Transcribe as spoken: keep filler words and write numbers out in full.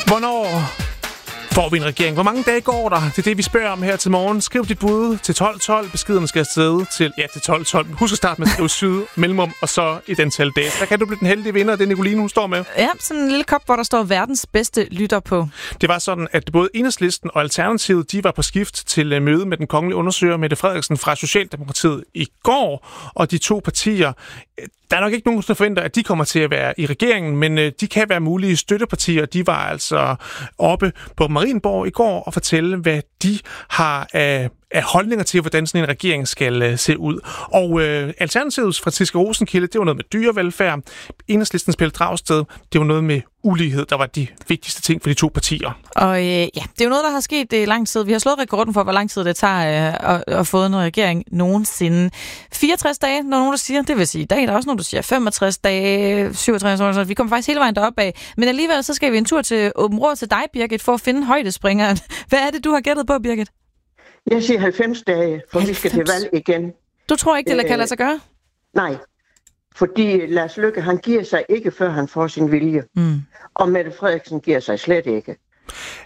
Hvornår får vi en regering? Hvor mange dage går der? Det er det, vi spørger om her til morgen. Skriv dit bud til tolv tolv. Beskeden skal afsted til, ja, til tolv tolv. Husk at starte med at skrive syd, mellemrum og så et antal dage. Der kan du blive den heldige vinder, det er Nicoline, hun står med. Ja, sådan en lille kop, hvor der står verdens bedste lytter på. Det var sådan, at både Enhedslisten og Alternativet, de var på skift til møde med den kongelige undersøger Mette Frederiksen fra Socialdemokratiet i går. Og de to partier, der er nok ikke nogen, der forventer, at de kommer til at være i regeringen, men de kan være mulige støttepartier. De var altså oppe på Marienborg i går og fortælle, hvad de har af, af holdninger til, hvordan sådan en regering skal uh, se ud. Og øh, Alternativets Franciska Rosenkilde, det var noget med dyrevelfærd. Enhedslistens Pelle Dragsted, det var noget med ulighed, der var de vigtigste ting for de to partier. Og øh, ja, det er jo noget, der har sket i lang tid. Vi har slået rekorden for, hvor lang tid det tager øh, at, at få en regering nogensinde. fireogtres dage, når nogen der siger, det vil sige i dag, der er også nogen, der siger femogtres dage, syvogtres år, så vi kommer faktisk hele vejen deroppe af. Men alligevel, så skal vi en tur til Åben Rå til dig, Birgit, for at finde højdespringeren. Hvad er det, du har gættet på, Birgit? Jeg siger halvfems dage, for halvfems. Vi skal til valg igen. Du tror ikke, det øh, kan lade sig gøre? Nej, fordi Lars Løkke, han giver sig ikke, før han får sin vilje. Mm. Og Mette Frederiksen giver sig slet ikke.